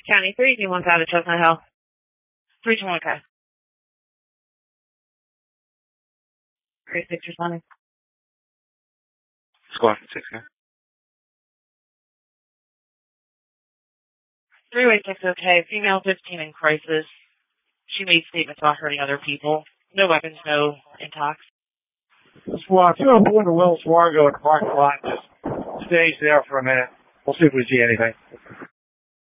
County 3, do you want out of Chestnut Hill? 321, okay. 36 responding. Squad 6, okay. 386, okay. Female 15 in crisis. She made statements about hurting other people. No weapons, no intox. Squad 2 pull into Wells Fargo at the parking lot. Just stage there for a minute. We'll see if we see anything.